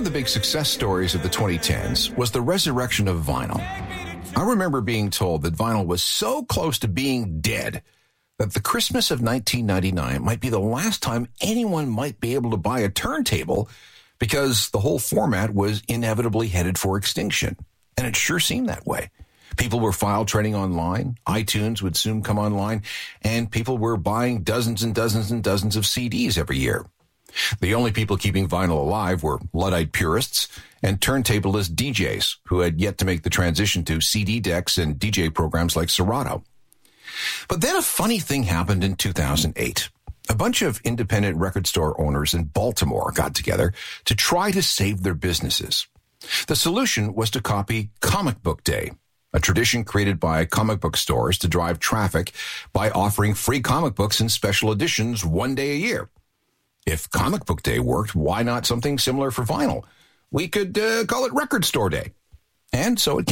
of the big success stories of the 2010s was the resurrection of vinyl. I remember being told that vinyl was so close to being dead that the Christmas of 1999 might be the last time anyone might be able to buy a turntable because the whole format was inevitably headed for extinction. And it sure seemed that way. People were file trading online, iTunes would soon come online, and people were buying dozens and dozens and dozens of CDs every year. The only people keeping vinyl alive were Luddite purists and turntablist DJs who had yet to make the transition to CD decks and DJ programs like Serato. But then a funny thing happened in 2008. A bunch of independent record store owners in Baltimore got together to try to save their businesses. The solution was to copy Comic Book Day, a tradition created by comic book stores to drive traffic by offering free comic books in special editions one day a year. If Comic Book Day worked, why not something similar for vinyl? We could call it Record Store Day. And so it came.